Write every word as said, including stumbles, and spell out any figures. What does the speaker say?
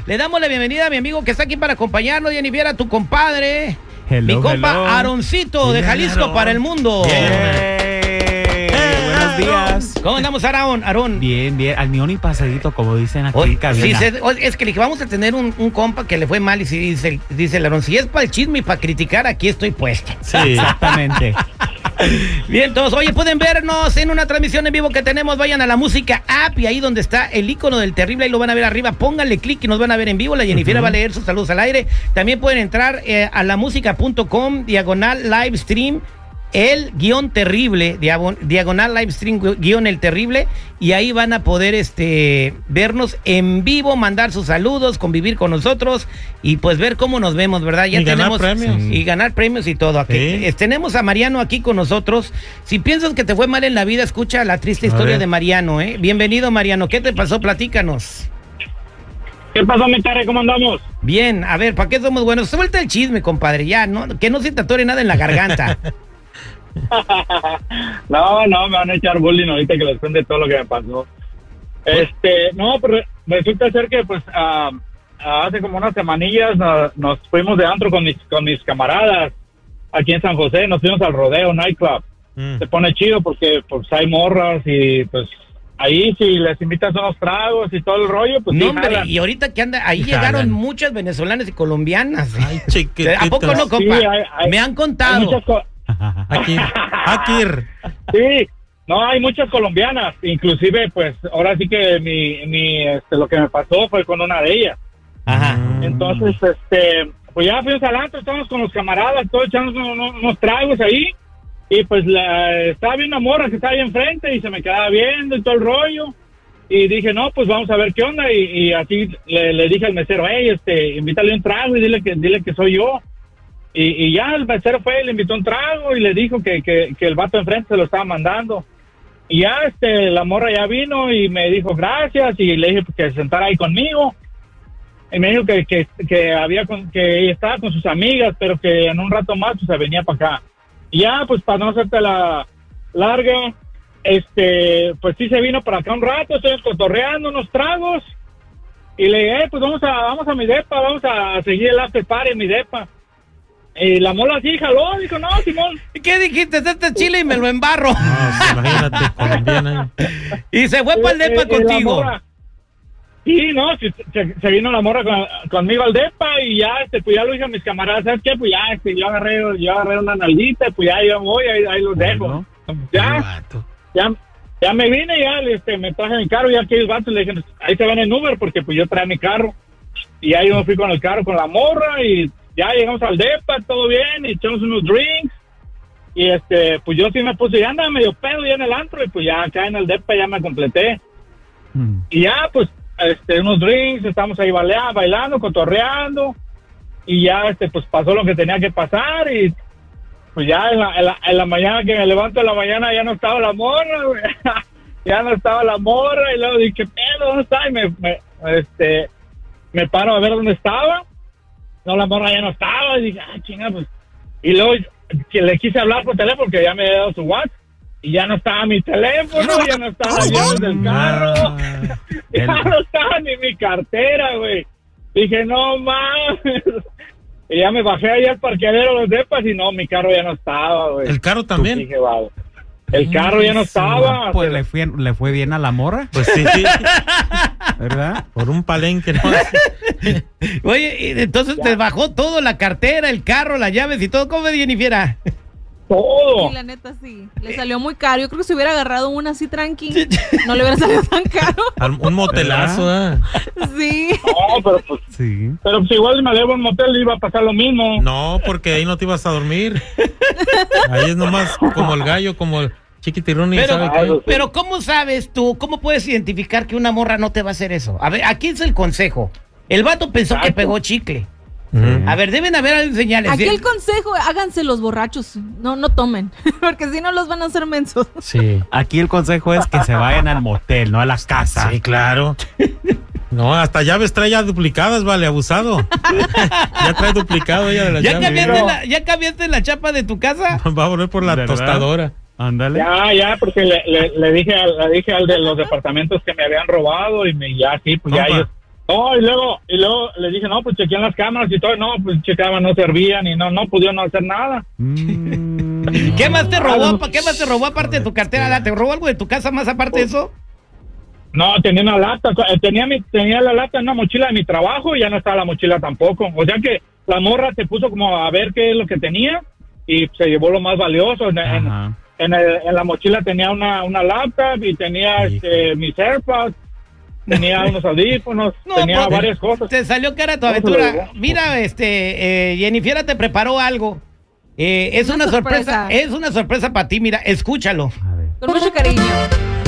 Le damos la bienvenida a mi amigo que está aquí para acompañarnos, Jennifer, a tu compadre. Hello, mi compa hello. Aaroncito de Jalisco Aaron. Para el mundo. Hey, buenos días. ¿Cómo andamos, Aarón? Aarón. Bien, bien, al mío ni pasadito, como dicen aquí en cabina. Sí, se, es que le dije, vamos a tener un, un compa que le fue mal y si dice, dice el Aarón, si es para el chisme y para criticar, aquí estoy puesto. Sí, exactamente. Bien, todos, oye, pueden vernos en una transmisión en vivo que tenemos, vayan a la música app y ahí donde está el icono del terrible, ahí lo van a ver arriba, pónganle clic y nos van a ver en vivo, la Jennifer uh-huh. va a leer sus saludos al aire. También pueden entrar eh, a la música punto com, diagonal live stream, el guión terrible, diagonal live stream guión el terrible, y ahí van a poder este vernos en vivo, mandar sus saludos, convivir con nosotros y pues ver cómo nos vemos, ¿verdad? Ya y tenemos ganar premios. Y ganar premios y todo. Aquí. Sí. Tenemos a Mariano aquí con nosotros. Si piensas que te fue mal en la vida, escucha la triste historia de Mariano, ¿eh? Bienvenido, Mariano. ¿Qué te pasó? Platícanos. ¿Qué pasó, mi Terry? ¿Cómo andamos? Bien, a ver, ¿para qué somos buenos? Suelta el chisme, compadre, ya, ¿no? Que no se te atore nada en la garganta. no, no, me van a echar bullying ahorita que les cuente todo lo que me pasó. Este, no, pues resulta ser que pues uh, hace como unas semanillas uh, nos fuimos de antro con mis, con mis camaradas aquí en San José, nos fuimos al Rodeo Nightclub. Mm. Se pone chido porque pues hay morras y pues ahí si les invitas unos tragos y todo el rollo, pues no, sí, hombre, jalan. Y ahorita que anda, ahí jalan. Llegaron muchas venezolanas y colombianas. Ay, chiquititos. ¿A poco no, compa? Sí, hay, hay, me han contado. Hay muchas co- Aquí, Akir. Sí, no, hay muchas colombianas, inclusive, pues, ahora sí que mi, mi, este, lo que me pasó fue con una de ellas. Ajá. Entonces, este, pues ya fuimos al antro, estábamos con los camaradas, todos echando unos, unos tragos ahí, y pues la, estaba viendo una morra que estaba ahí enfrente y se me quedaba viendo y todo el rollo, y dije, no, pues vamos a ver qué onda, y, y así le, le dije al mesero, hey, este, invítale un trago y dile que, dile que soy yo. Y, y ya el mesero fue, le invitó un trago y le dijo que, que, que el vato enfrente se lo estaba mandando. Y ya este la morra ya vino y me dijo gracias y le dije que se sentara ahí conmigo. Y me dijo que, que, que había con, que estaba con sus amigas, pero que en un rato más pues, se venía para acá. Y ya, pues para no hacerte la larga, este, pues sí se vino para acá un rato, estoy cotorreando unos tragos. Y le dije, eh, pues vamos a, vamos a mi depa, vamos a seguir el after party en mi depa. Y la mola así jaló, dijo, no, Simón. ¿Qué dijiste? Este chile y me lo embarro. No, sí, imagínate, colombiana. Y se fue para el depa eh, contigo. Sí, no, se, se, se vino la morra con, conmigo al depa y ya, este, pues ya lo dije a mis camaradas, ¿sabes qué? Pues ya, este, yo agarré, yo agarré una nalguita, pues ya yo voy, ahí, ahí los dejo. Bueno, ya, ya, ya me vine, ya, este, me traje mi carro, ya aquí el vato le dije, ahí se van en Uber, porque pues yo traía mi carro. Y ahí yo fui con el carro con la morra y ya llegamos al depa, todo bien, y echamos unos drinks, y este, pues yo sí me puse, ya andaba medio pedo ya en el antro, y pues ya acá en el depa ya me completé, mm. y ya pues, este, unos drinks, estamos ahí bailando, bailando, cotorreando, y ya este, pues pasó lo que tenía que pasar, y pues ya en la, en la, en la mañana que me levanto en la mañana ya no estaba la morra, güey. Ya no estaba la morra, y luego dije, ¿qué pedo? ¿Dónde está? Y me, me, este, me paro a ver dónde estaba. No, la morra ya no estaba, y dije, ah, chinga, pues. Y luego que le quise hablar por teléfono, porque ya me había dado su WhatsApp, y ya no estaba mi teléfono, ya no estaba las llaves del carro, ya no estaba ni mi cartera, güey. Dije, no mames. Y ya me bajé ahí al parqueadero de los depas, y no, mi carro ya no estaba, güey. ¿El carro también? Dije, wow. El carro ya no estaba. Pues le fue, le fue bien a la morra. Pues sí, sí. ¿Verdad? Por un palenque. ¿No? Oye, entonces ya te bajó todo, la cartera, el carro, las llaves y todo. ¿Cómo, Jennifer? Todo. Sí, la neta sí. Le salió muy caro. Yo creo que si hubiera agarrado una así tranqui, no le hubiera salido tan caro. Un motelazo, ¿eh? Sí. No, pero pues, sí. Pero pues igual me debo un motel y iba a pasar lo mismo. No, porque ahí no te ibas a dormir. Ahí es nomás como el gallo, como el chiquitirrón y pero, sabe qué. Pero ¿cómo sabes tú, cómo puedes identificar que una morra no te va a hacer eso? A ver, aquí es el consejo. El vato pensó Exacto. que pegó chicle. Uh-huh. A ver, deben haber señales. Aquí el consejo, háganse los borrachos, no no tomen, porque si no los van a hacer mensos. Sí. Aquí el consejo es que se vayan al motel, no a las casas. Sí, claro. No, hasta llaves trae ya duplicadas, vale, abusado. Ya trae duplicado ella de la ¿Ya llave. Cambiaste la, ¿Ya cambiaste la chapa de tu casa? Va a volver por la ¿verdad? Tostadora. Ándale. Ya, ya, porque le, le, le dije le dije al de los departamentos que me habían robado y me ya sí, pues Compa. ya ellos No, y luego, y luego le dije, no, pues chequean las cámaras y todo. No, pues checaban, no servían y no, no pudieron hacer nada. Mm, ¿Qué más te robó? Ah, ¿Qué más te robó aparte de tu cartera? ¿Te robó algo de tu casa más aparte de eso? No, tenía una lata, eh, tenía mi, tenía la lata en una mochila de mi trabajo y ya no estaba la mochila tampoco. O sea que la morra se puso como a ver qué es lo que tenía y se llevó lo más valioso. En, en, en, el, en la mochila tenía una, una laptop y tenía Sí. este, mis AirPods, tenía unos audífonos, No, tenía pues, varias cosas. Te salió cara tu No, se lo aventura. llevó. Mira, este, eh, Jennifer te preparó algo. Eh, es una, Una sorpresa, sorpresa. es una sorpresa para ti, mira, escúchalo. a ver. Con mucho cariño.